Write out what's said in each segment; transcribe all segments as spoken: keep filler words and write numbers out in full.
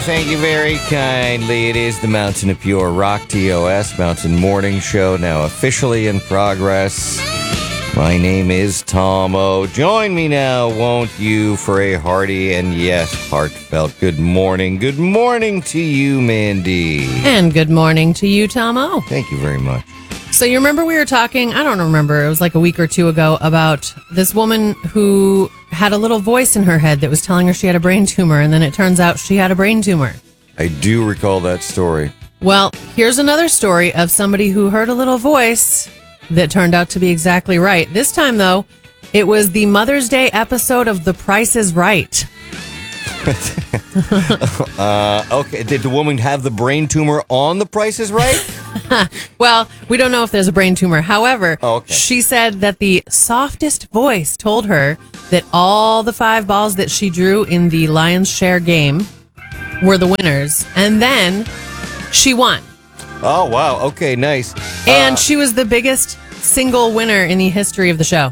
thank you very kindly. It is the Mountain of Pure Rock, T O S, Mountain Morning Show, now officially in progress. My name is Tom O. Join me now, won't you, for a hearty and, yes, heartfelt good morning. Good morning to you, Mandy. And good morning to you, Tom O. Thank you very much. So you remember we were talking, I don't remember, it was like a week or two ago, about this woman who had a little voice in her head that was telling her she had a brain tumor, and then it turns out she had a brain tumor. I do recall that story. Well, here's another story of somebody who heard a little voice that turned out to be exactly right. This time, though, it was the Mother's Day episode of The Price is Right. uh, okay, did the woman have the brain tumor on The Price is Right? Well, we don't know if there's a brain tumor. However, oh, okay. She said that the softest voice told her that all the five balls that she drew in the Lion's Share game were the winners. And then she won. Oh, wow. Okay, nice. And uh, she was the biggest single winner in the history of the show.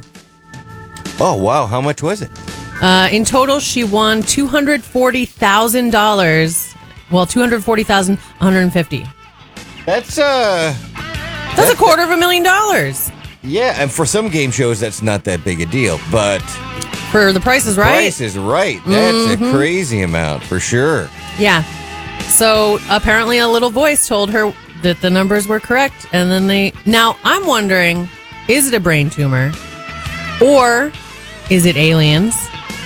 Oh, wow. How much was it? Uh, in total, she won two hundred forty thousand dollars. Well, two hundred forty thousand one hundred fifty dollars. That's, uh... That's, that's a quarter of a million dollars. Yeah, and for some game shows, that's not that big a deal, but... For The Price is Right? Price is Right. That's mm-hmm. a crazy amount, for sure. Yeah. So, apparently a little voice told her that the numbers were correct, and then they... Now, I'm wondering, is it a brain tumor? Or is it aliens?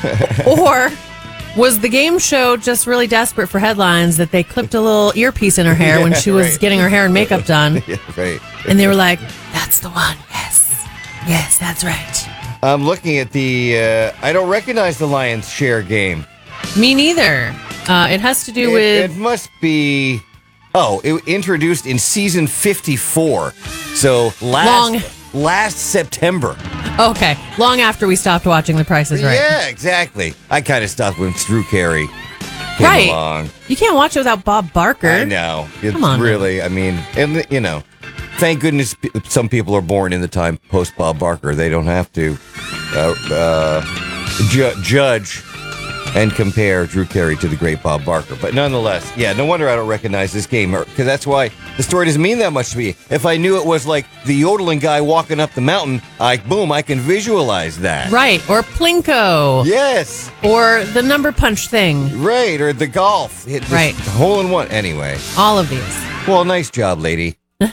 Or was the game show just really desperate for headlines that they clipped a little earpiece in her hair yeah, when she was right. getting her hair and makeup done? Yeah, right. And they were like, that's the one. Yes. Yes, that's right. I'm looking at the... Uh, I don't recognize the Lion's Share game. Me neither. Uh, it has to do it, with... It must be... Oh, it introduced in season fifty-four. So last Long. last September. Okay, long after we stopped watching The Price is Right. Yeah, exactly. I kind of stopped when Drew Carey came right. along. You can't watch it without Bob Barker. I know. It's Come on. Really, I mean, and you know, thank goodness some people are born in the time post Bob Barker. They don't have to uh, uh, ju- judge and compare Drew Carey to the great Bob Barker. But nonetheless, yeah, no wonder I don't recognize this game, because that's why the story doesn't mean that much to me. If I knew it was like the yodeling guy walking up the mountain, I boom, I can visualize that. Right, or Plinko. Yes. Or the number punch thing. Right, or the golf. Hit right. Hole in one. Anyway. All of these. Well, nice job, lady.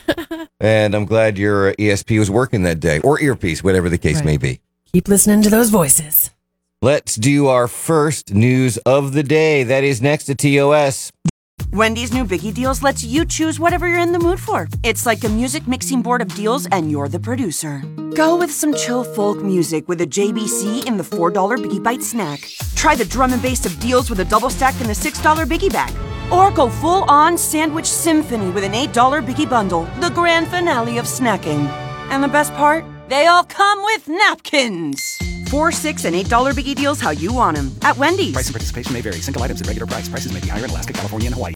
And I'm glad your E S P was working that day, or earpiece, whatever the case right. may be. Keep listening to those voices. Let's do our first news of the day. That is next to T O S. Wendy's new Biggie Deals lets you choose whatever you're in the mood for. It's like a music mixing board of deals, and you're the producer. Go with some chill folk music with a J B C in the four dollar Biggie Bite snack. Try the drum and bass of deals with a double stack in the six dollar Biggie Bag. Or go full-on sandwich symphony with an eight dollar Biggie Bundle, the grand finale of snacking. And the best part? They all come with napkins. Four, six, and eight dollar Biggie Deals how you want them at Wendy's. Price and participation may vary. Single items at regular price. Prices may be higher in Alaska, California, and Hawaii.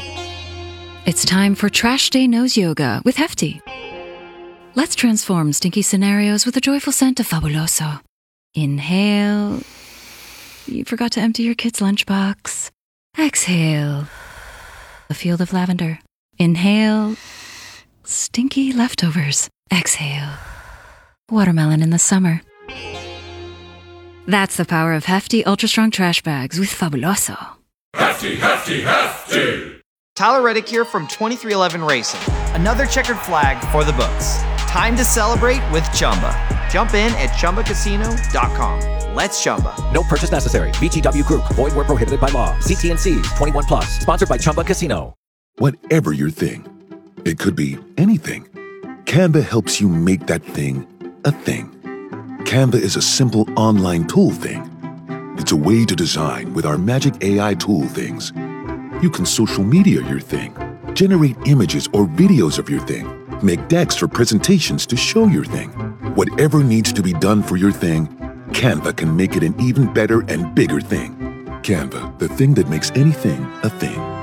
It's time for Trash Day Nose Yoga with Hefty. Let's transform stinky scenarios with a joyful scent of Fabuloso. Inhale. You forgot to empty your kid's lunchbox. Exhale. A field of lavender. Inhale. Stinky leftovers. Exhale. Watermelon in the summer. That's the power of Hefty Ultra Strong Trash Bags with Fabuloso. Hefty, Hefty, Hefty! Tyler Reddick here from twenty-three eleven Racing. Another checkered flag for the books. Time to celebrate with Chumba. Jump in at Chumba Casino dot com. Let's Chumba. No purchase necessary. B G W Group. Void where prohibited by law. C T N C. twenty-one plus. Sponsored by Chumba Casino. Whatever your thing, it could be anything. Canva helps you make that thing a thing. Canva is a simple online tool thing. It's a way to design with our magic A I tool things. You can social media your thing, generate images or videos of your thing, make decks for presentations to show your thing. Whatever needs to be done for your thing, Canva can make it an even better and bigger thing. Canva, the thing that makes anything a thing.